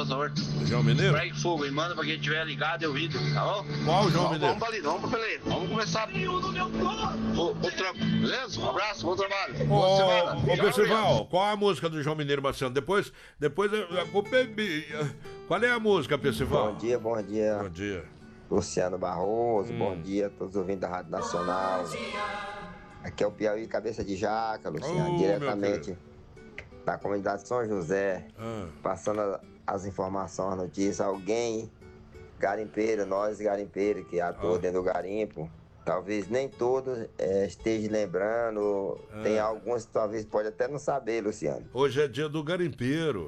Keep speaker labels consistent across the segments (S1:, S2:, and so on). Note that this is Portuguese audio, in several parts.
S1: Asa Horta.
S2: João Mineiro?
S1: Fregue fogo e manda pra quem tiver ligado e ouvido, tá bom?
S2: Qual João Mineiro?
S1: Vamos pra ali, vamos pra peleia. Vamos começar o trampo, beleza? Um abraço, bom trabalho. Boa semana.
S2: Ô, Percival, qual a música do João Mineiro Marciano? Depois a culpa é minha. Qual é a música, Percival?
S3: Bom dia, bom dia.
S2: Bom dia.
S3: Luciano Barroso, bom dia a todos ouvindo da Rádio Nacional. Aqui é o Piauí Cabeça de Jaca, Luciano, diretamente da comunidade São José, passando as informações, as notícias. Alguém, garimpeiro, nós garimpeiros que atuam dentro do garimpo, talvez nem todos estejam lembrando, tem alguns que talvez pode até não saber, Luciano.
S2: Hoje é dia do garimpeiro.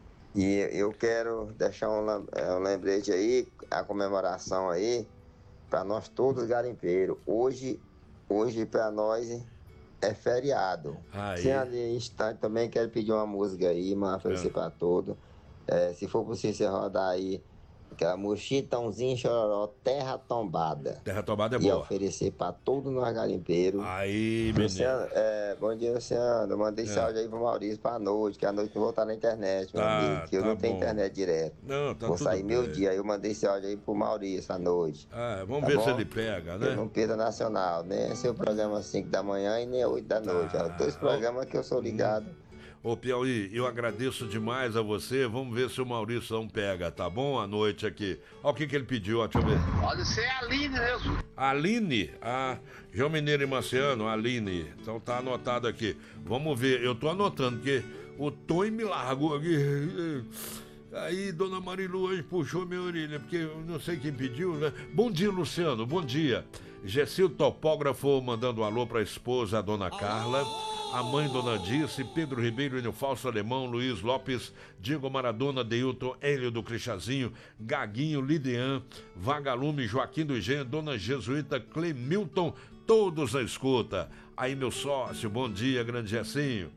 S3: E eu quero deixar um lembrete aí, a comemoração aí, para nós todos garimpeiros. Hoje para nós é feriado. Sem instante também quero pedir uma música aí, uma oferecer para todos. Se for possível você rodar aí, aquela Mochitãozinho Chororó, Terra Tombada.
S2: Terra Tombada é boa.
S3: E oferecer para todos nós garimpeiros.
S2: Aí,
S3: Luciano, bom dia, Luciano. Eu mandei esse áudio aí pro Maurício pra noite, que a noite não vou estar na internet, meu amigo, que eu não tenho internet direto.
S2: Não, tá
S3: vou
S2: tudo
S3: sair
S2: bem.
S3: meu dia, aí eu mandei esse áudio aí pro Maurício à noite.
S2: Vamos ver se ele pega, né?
S3: Não perda Nacional, nem seu programa às 5 da manhã e nem 8 da noite. Dois programas que eu sou ligado.
S2: Ô Piauí, eu agradeço demais a você. Vamos ver se o Maurício não pega, tá bom? À noite aqui. Olha o que ele pediu, ó, deixa eu ver.
S1: Pode ser a Aline mesmo.
S2: Aline? João Mineiro e Marciano, Aline. Então tá anotado aqui. Vamos ver, eu tô anotando, porque o Tony me largou aqui. Aí Dona Marilu hoje puxou minha orelha, porque eu não sei quem pediu, né? Bom dia, Luciano, bom dia. Gessil Topógrafo mandando um alô pra esposa, a Dona Carla. A mãe, Dona Dirce, Pedro Ribeiro, Enio Falso Alemão, Luiz Lopes, Diego Maradona, Deilton, Hélio do Crichazinho, Gaguinho, Lidean, Vagalume, Joaquim do Engenho, Dona Jesuíta, Clemilton, todos na escuta. Aí, meu sócio, bom dia, grande Jessinho.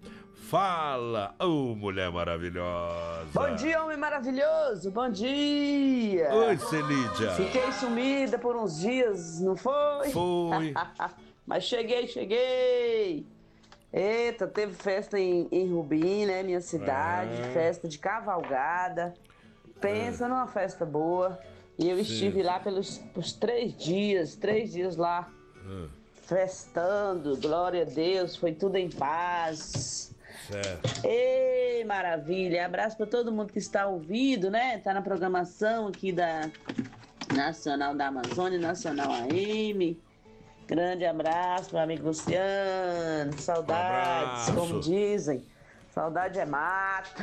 S2: Fala, mulher maravilhosa.
S4: Bom dia, homem maravilhoso, bom dia.
S2: Oi, Celídia.
S4: Fiquei sumida por uns dias, não foi?
S2: Foi.
S4: Mas cheguei. Eita, teve festa em Rubim, né, minha cidade, festa de cavalgada. Pensa numa festa boa. E eu estive lá pelos 3 dias lá, festando, glória a Deus, foi tudo em paz.
S2: Certo.
S4: Ei, maravilha, abraço para todo mundo que está ouvindo, né, tá na programação aqui da Nacional da Amazônia, Nacional AM. Grande abraço, meu amigo Luciano. Saudades, como dizem. Saudade é mato.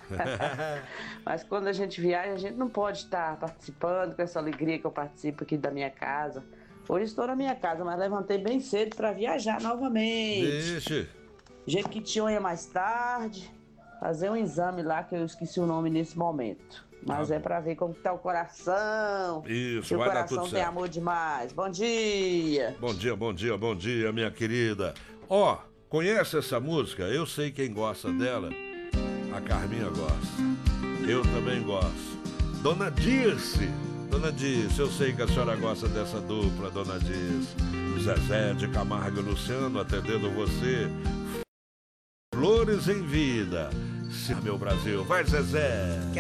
S4: Mas quando a gente viaja, a gente não pode estar participando com essa alegria que eu participo aqui da minha casa. Hoje estou na minha casa, mas levantei bem cedo para viajar novamente.
S2: Vixe.
S4: Jequitinhonha mais tarde. Fazer um exame lá que eu esqueci o nome nesse momento. Mas é pra ver como que tá o coração.
S2: Isso,
S4: vai dar tudo certo. O coração tem amor demais. Bom dia.
S2: Bom dia, minha querida. Ó, conhece essa música? Eu sei quem gosta dela. A Carminha gosta. Eu também gosto. Dona Dirce, eu sei que a senhora gosta dessa dupla, Dona Dirce. Zezé de Camargo e Luciano atendendo você. Flores em vida. Sim, meu Brasil. Vai, Zezé.